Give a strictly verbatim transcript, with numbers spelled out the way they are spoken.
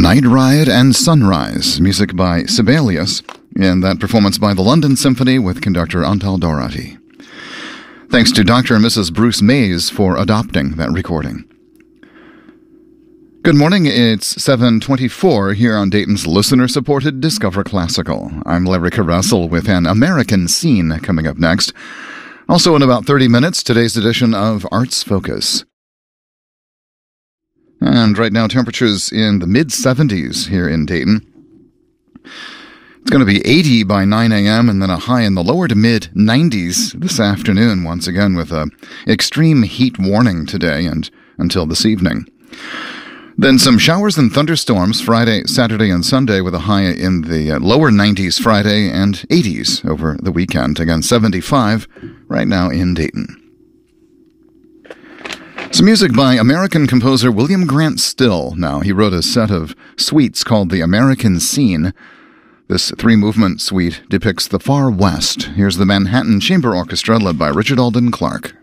Night Ride and Sunrise, music by Sibelius, and that performance by the London Symphony with conductor Antal Dorati. Thanks to Doctor and Missus Bruce Mays for adopting that recording. Good morning, it's seven twenty-four here on Dayton's listener-supported Discover Classical. I'm Larry Caressel with an American Scene coming up next. Also in about thirty minutes, today's edition of Arts Focus. And right now, temperatures in the mid-seventies here in Dayton. It's going to be eighty by nine a.m. and then a high in the lower to mid-nineties this afternoon, once again with a extreme heat warning today and until this evening. Then some showers and thunderstorms Friday, Saturday, and Sunday with a high in the lower nineties Friday and eighties over the weekend. Again, seventy-five right now in Dayton. Some music by American composer William Grant Still. Now, he wrote a set of suites called the American Scene. This three-movement suite depicts the Far West. Here's the Manhattan Chamber Orchestra led by Richard Alden Clark.